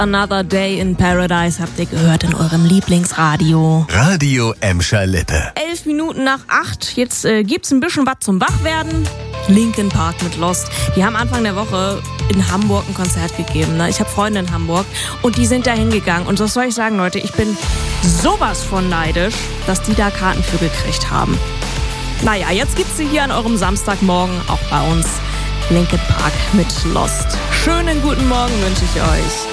Another Day in Paradise habt ihr gehört in eurem Lieblingsradio. Radio Emscher Lippe. 11 Minuten nach 8. Jetzt gibt's ein bisschen was zum Wachwerden. Linkin Park mit Lost. Die haben Anfang der Woche in Hamburg ein Konzert gegeben. Ne? Ich habe Freunde in Hamburg und die sind da hingegangen. Und was soll ich sagen, Leute? Ich bin sowas von neidisch, dass die da Karten für gekriegt haben. Naja, jetzt gibt's sie hier an eurem Samstagmorgen auch bei uns. Linkin Park mit Lost. Schönen guten Morgen wünsche ich euch.